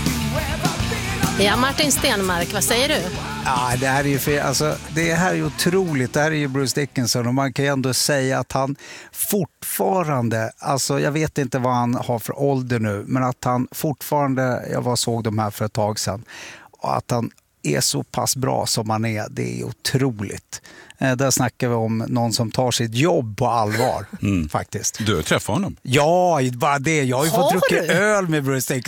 Ja, Martin Stenmark, vad säger du? Ja, det här är ju det här är ju otroligt. Det här är ju Bruce Dickinson och man kan ju ändå säga att han fortfarande, alltså jag vet inte vad han har för ålder nu, men att han fortfarande, såg de här för ett tag sedan, och att han är så pass bra som han är, det är otroligt. Där snackar vi om någon som tar sitt jobb på allvar, faktiskt. Du har träffat honom? Ja, bara det. Jag har ju fått dricka öl med Bruce Dickinson.